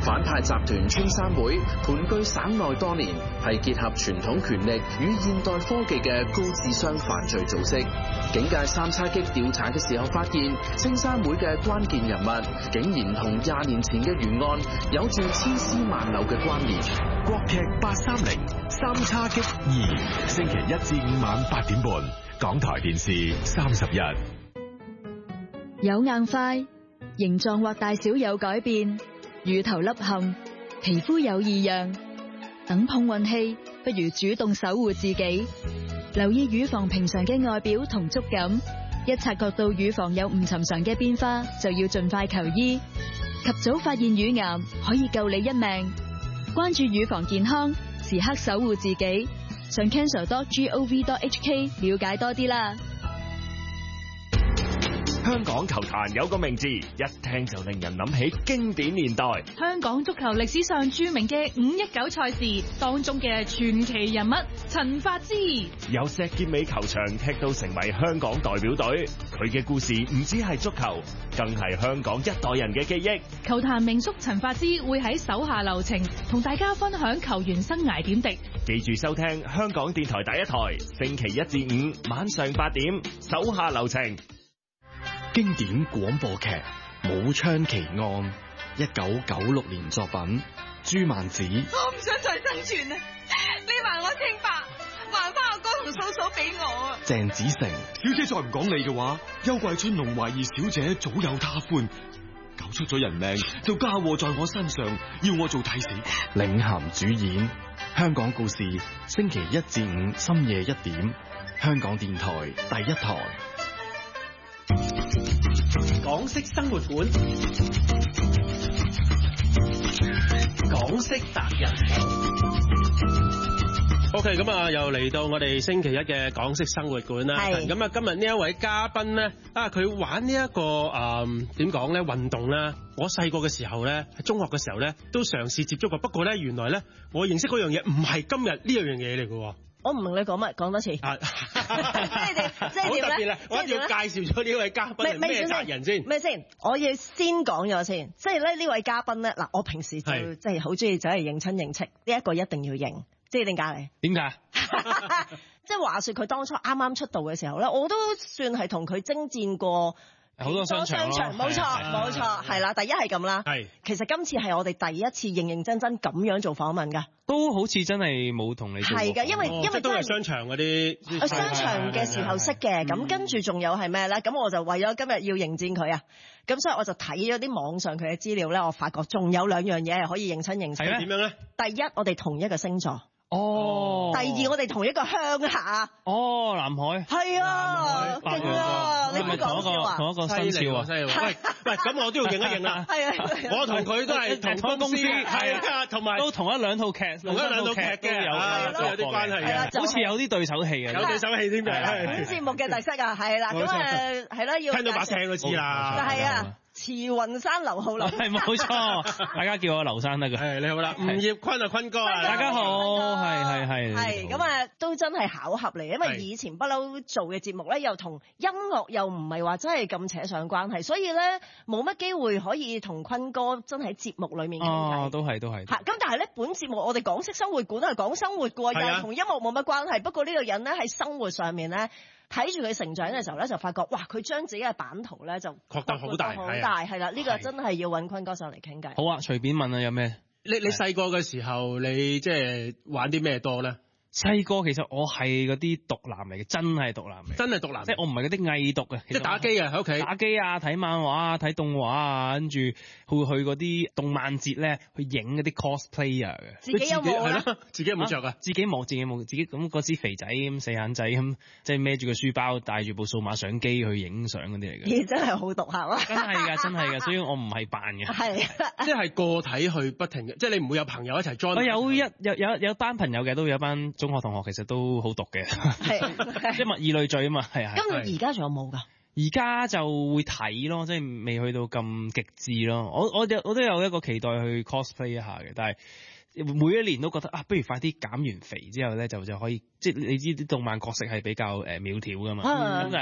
反派集團青山會盤踞省內多年，係結合傳統權力與現代科技嘅高智商犯罪組織。警界三叉戟調查嘅時候發現，青山會嘅關鍵人物竟然同20年前嘅懸案有住千絲萬縷嘅關聯。 國劇830三叉戟2，星期1至5晚8點半，港台電視31。 有硬塊，形狀或大小有改變，乳頭凹陷，皮膚有異樣，等碰運氣，不如主動守護自己。留意乳房平常嘅外表同觸感，一察覺到乳房有唔尋常嘅變化，就要盡快求醫。及早發現乳癌，可以救你一命。關注乳房健康，時刻守護自己。上 cancer.gov.hk 了解多啲啦。 香港球壇有個名字，一聽就令人諗起經典年代。 香港足球歷史上著名嘅519賽事當中嘅傳奇人物陳發枝， 由石硤尾球場踢到成為香港代表隊，佢嘅故事唔止係足球，更係香港一代人嘅記憶。 球壇名宿陳發枝會喺手下留情，同大家分享球員生涯點滴。 記住收聽香港電台第一台，星期1至5晚上8點，手下留情。 經典廣播劇《武昌奇案》，1996年作品，朱曼子。 我唔想再生存啊！你還我清白，還翻我哥同嫂嫂俾我啊！ 鄭子誠。 小姐再唔講理嘅話，邱桂春龍懷疑小姐早有他歡，搞出咗人命就嫁禍在我身上，要我做替死。 領銜主演，香港故事，星期1至5深夜1點，香港電台第一台。 港式生活館，港式達人。OK， 咁啊，又嚟到我哋星期1嘅港式生活館啦。咁啊，今日呢一位嘉賓咧，佢玩呢一個點講咧運動咧，我細個嘅時候咧，喺中學嘅時候咧，都嘗試接觸過。不過咧，原來咧，我認識嗰樣嘢唔係今日呢樣嘢嚟嘅。 我唔明你講乜，講多次。即係點咧？ 我一定要介紹咗呢位嘉賓係咩達人先？ 咩先？我要先講咗先。即係咧呢位嘉賓咧，嗱，我平時就即係好中意走嚟認親認戚，呢一個一定要認。即係點解嚟？ 點解？ 即係話說佢當初啱啱出道嘅時候咧，我都算係同佢征戰過。 好多商場， 冇錯，係啦，第一係咁啦。 係， 其實今次係我哋第一次認認真真咁樣做訪問㗎。 都好似真係冇同你做過。 係㗎，因為都係商場嗰啲。 商場嘅時候識嘅，咁跟住仲有係咩咧？咁我就為咗今日要迎戰佢啊，咁所以我就睇咗啲網上佢嘅資料咧，我發覺仲有2樣嘢係可以認親認戚。 係點樣咧？ 第一，我哋同一個星座。 哦。 第二，我哋同一個鄉下。 哦，南海。 係啊，勁啊！你唔好講笑啊！ 同一個生肖啊！ 喂，咁我都要認一認啦。 係啊， 我同佢都係同公司，係啊，同埋都同一兩套劇， 同一兩套劇嘅，都有啲關係嘅， 好似有啲對手戲嘅， 有對手戲添嘅。 本節目嘅特色啊，係啦，咁係啦，要聽到把聲都知啦。 係啊。慈雲山劉浩林係冇錯，大家叫我劉生得嘅。 係你好啦，吳業坤啊，坤哥啊， 大家好，係咁啊，都真係巧合嚟，因為以前不嬲做嘅節目咧，又同音樂又唔係話真係咁扯上關係，所以咧冇乜機會可以同坤哥真喺節目裡面傾偈。 都係。 咁但係咧，本節目我哋港式生活館係講生活嘅喎，又係同音樂冇乜關係。不過呢個人咧喺生活上面咧。睇住佢成長嘅時候咧，就發覺哇！佢將自己嘅版圖咧就擴得好大，係啦。呢個真係要揾坤哥上嚟傾偈。 好啊，隨便問啊，有咩？ 你細個嘅時候，你即係玩啲咩多咧？ 細個其實我係嗰啲毒男嚟嘅，真係毒男嚟， 真係毒男， 即係我唔係嗰啲偽毒嘅， 即係打機啊喺屋企打機啊，睇漫畫啊，睇動畫啊，跟住會去嗰啲動漫節咧去影嗰啲 cosplayer 嘅。 自己有冇咧？ 自己有冇着啊？自己冇，自己咁嗰支肥仔咁四眼仔咁，即係孭住個書包，帶住部數碼相機去影相嗰啲嚟嘅。 咦，真係好毒客啊！ 真係㗎，所以我唔係扮嘅。 係， 即係個體去不停嘅，即係你唔會有朋友一齊 join。 我有班朋友嘅，都有班中學同學，其實都好毒嘅，即係物以類聚啊嘛，係啊。 咁而家仲有冇㗎？ 而家就會睇咯，即係未去到咁極致咯。我都有一個期待去 cosplay 一下嘅，但係每一年都覺得不如快啲減完肥之後咧，就可以，即係你知啲動漫角色係比較苗條㗎嘛。咁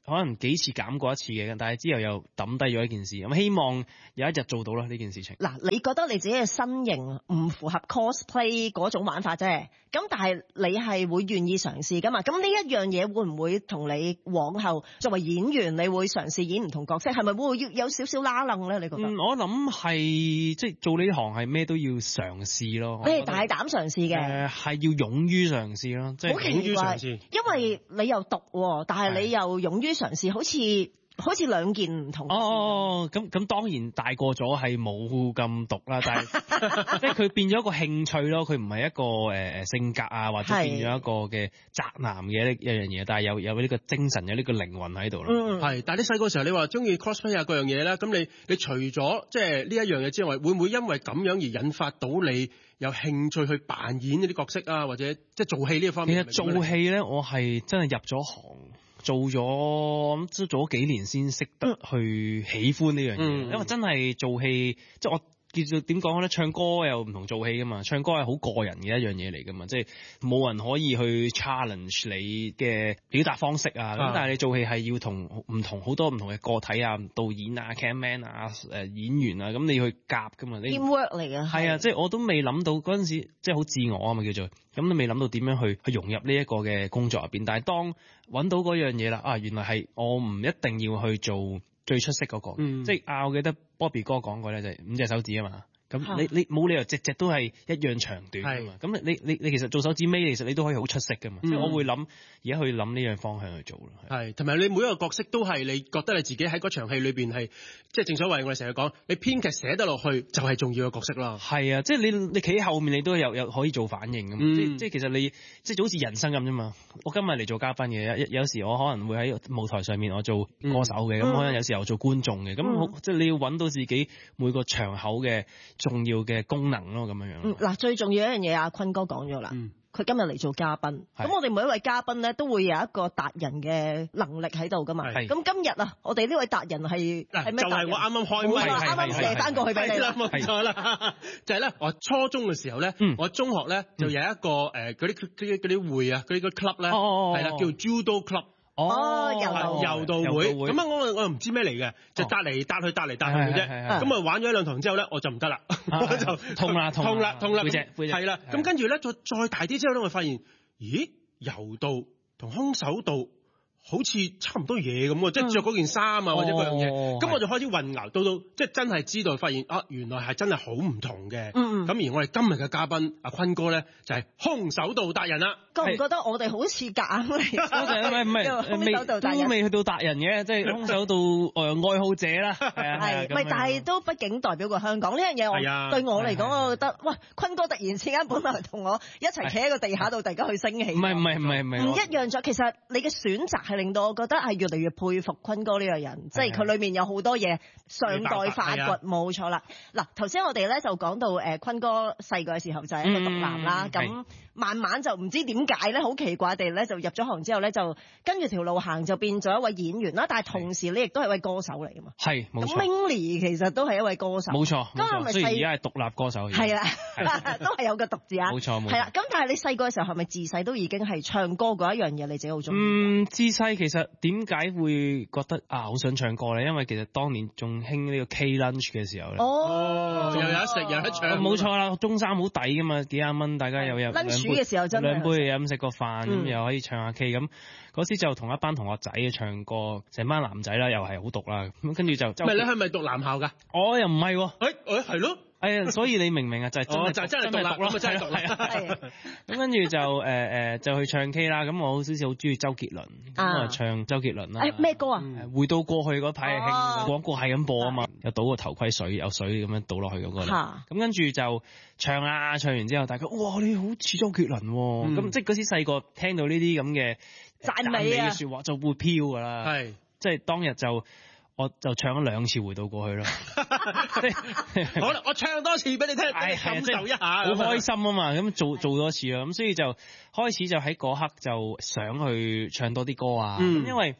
可能幾次減過一次嘅，但係之後又抌低咗一件事。咁希望有一日做到啦呢件事情。 嗱，你覺得你自己嘅身形唔符合 cosplay 嗰種玩法啫，咁但係你係會願意嘗試噶嘛？咁呢一樣嘢會唔會同你往後作為演員，你會嘗試演唔同角色，係咪會有少少拉楞咧？你覺得？ 我諗係即係做呢行係咩都要嘗試咯。 你係大膽嘗試嘅， 係要勇於嘗試咯，即係勇於嘗試。 因為你又讀，但係你又勇於嘗試，好似兩件唔同。 咁當然大個咗係冇咁毒啦，但係即係佢變咗一個興趣咯，佢唔係一個性格啊，或者變咗一個嘅宅男嘅一樣嘢，但係有呢個精神，有呢個靈魂喺度咯。 係，但係你細個時候你話中意 cosplay 啊嗰樣嘢咧，咁你除咗即係呢一樣嘢之外，會唔會因為咁樣而引發到你有興趣去扮演呢啲角色啊，或者即係做戲呢方面？ 其實做戲咧，我係真係入咗行。做咗幾年先識得去喜歡呢樣嘢，因為真係做戲，即係我叫做點講咧，唱歌又唔同做戲噶嘛，唱歌係好個人嘅一樣嘢嚟噶嘛，即係冇人可以去 challenge 你嘅表達方式啊，咁但係你做戲係要同好多唔同嘅個體啊、導演啊、cameraman 啊、演員啊，咁你去夾噶嘛，你 teamwork 嚟嘅。係啊，即係我都未諗到嗰陣時，即係好自我啊嘛叫做，咁都未諗到點樣去融入呢一個嘅工作入邊，但係當揾到嗰樣嘢啦，原來係我唔一定要去做最出色嗰個，即係我記得 Bobby 哥講過咧，就係5隻手指啊嘛。咁你冇理由隻都係一樣長短㗎嘛。咁你其實做手指尾，其實你都可以好出色㗎嘛。即係我會諗而家去諗呢樣方向去做咯。 係，同埋你每一個角色都係你覺得你自己喺嗰場戲裏邊係，即係正所謂我哋成日講，你編劇寫得落去就係重要嘅角色啦。係啊，即係你企喺後面，你都有可以做反應咁。即係其實你即係就好似人生咁啫嘛。我今日嚟做嘉賓嘅，有時我可能會喺舞台上面我做歌手嘅，咁可能有時候做觀眾嘅，咁即係你要揾到自己每個場口嘅重要嘅功能咯，咁樣樣。 嗱，最重要一樣嘢，阿坤哥講咗啦。佢今日嚟做嘉賓，咁我哋每一位嘉賓咧都會有一個達人嘅能力喺度噶嘛。咁今日啊，我哋呢位達人係咩？ 就係我啱啱開咪， 啱啱射翻過去俾你啦。 冇錯啦，就係咧，我初中嘅時候咧，我中學咧就有一個嗰啲會啊，嗰啲個 club 咧，係啦，叫 Judo Club。柔道會，咁啊我又唔知咩嚟嘅，就搭嚟搭去嘅啫。咁啊玩咗一兩堂之後咧，我就唔得啦，我就痛啦，背脊係啦。咁跟住咧，再大啲之後咧，我發現，咦，柔道同空手道好似差唔多嘢咁喎，即係着嗰件衫啊或者嗰樣嘢，咁我就開始混淆，到即係真係知道發現原來係真係好唔同嘅。咁而我哋今日嘅嘉賓阿坤哥咧就係空手道達人啦。 覺唔覺得我哋好似夾硬嚟？ 唔係都未去到達人嘅，即係空手道愛好者啦。 係，但係都畢竟代表過香港呢樣嘢。對我嚟講，我覺得哇，坤哥突然之間本來同我一齊企喺個地下度，大家去升起。唔一樣咗。其實你嘅選擇係令到我覺得係越嚟越佩服坤哥呢個人，即係佢裏面有好多嘢尚待發掘。冇錯啦。嗱，頭先我哋咧就講到坤哥細個嘅時候就係一個毒男啦，咁慢慢就唔知點解咧，好奇怪地咧就入咗行之後咧就跟住條路行，就變咗一位演員啦。但係同時你亦都係一位歌手嚟噶嘛？係，冇錯。咁 Minnie 其實都係一位歌手， 冇錯。咁係咪？所以而家係獨立歌手。 係啦，都係有個獨字啊。 冇錯，冇錯。 係啦，咁但係你細個嘅時候係咪自細都已經係唱歌嗰一樣嘢你自己好中意？ 自細其實點解會覺得好想唱歌咧？因為其實當年仲興呢個 K lunch 嘅時候咧。 又有得食又有得唱。 冇錯啦，中三好抵噶嘛，幾廿蚊大家又有 lunch嘅時候真係兩杯飲食個飯咁，又可以唱下 K 咁。嗰時就同一班同學仔唱歌，成班男仔啦，又係好毒啦。咁跟住就你係咪讀男校㗎？ 我又唔係喎。 係咯。 所以你明唔明啊？就係真係讀啦，咁真係讀啦。 咁跟住就去唱 K 啦。咁我好似好中意周杰倫，咁唱周杰倫啦。 咩歌啊？ 回到過去嗰排係興廣告係咁播啊嘛，有倒個頭盔水，有水咁樣倒落去嗰個。咁跟住就唱啦，唱完之後大家哇你好似周杰倫喎。咁即係嗰時細個聽到呢啲咁嘅讚美嘅説話就會飄㗎啦。係，即係當日我就唱咗2次回到過去咯。 好啦，我唱多次俾你聽，感受一下。 好開心啊嘛，咁做多次啦，咁所以就開始就喺嗰刻就想去唱多啲歌啊。因為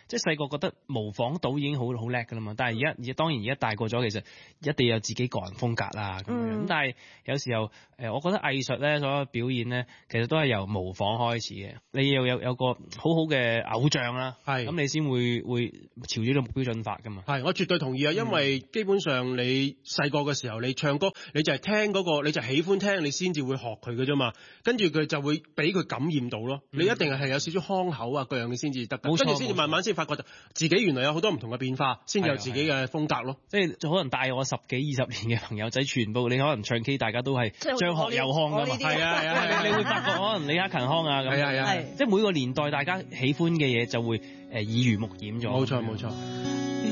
即係細個覺得模仿到已經好叻㗎啦嘛。但係而家當然而家大個咗，其實一定有自己個人風格啦咁樣。咁但係有時候我覺得藝術咧，所有表演咧，其實都係由模仿開始嘅。你要有個好好嘅偶像啦，咁你先會朝住呢個目標進發㗎嘛。 係，我絕對同意啊，因為基本上你細個嘅時候，你唱歌你就係聽嗰個，你就喜歡聽，你先至會學佢嘅啫嘛。跟住佢就會俾佢感染到咯。你一定係有少少腔口啊，各樣嘅先至得。跟住先至慢慢先發覺自己原來有好多唔同嘅變化，先有自己嘅風格咯。 即係可能帶我10幾20年嘅朋友仔，全部你可能唱 K， 大家都係張學友腔㗎嘛。係啊，你會發覺可能李克勤腔啊咁。係，即係每個年代大家喜歡嘅嘢就會耳濡目染咗。 冇錯冇錯。